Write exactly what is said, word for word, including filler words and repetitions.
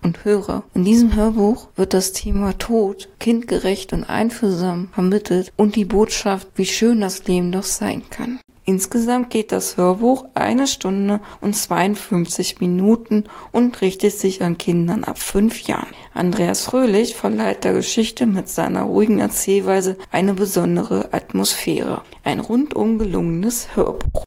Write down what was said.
und Hörer. In diesem Hörbuch wird das Thema Tod kindgerecht und einfühlsam vermittelt und die Botschaft, wie schön das Leben doch sein kann. Insgesamt geht das Hörbuch eine Stunde und zweiundfünfzig Minuten und richtet sich an Kindern ab fünf Jahren. Andreas Fröhlich verleiht der Geschichte mit seiner ruhigen Erzählweise eine besondere Atmosphäre. Ein rundum gelungenes Hörbuch.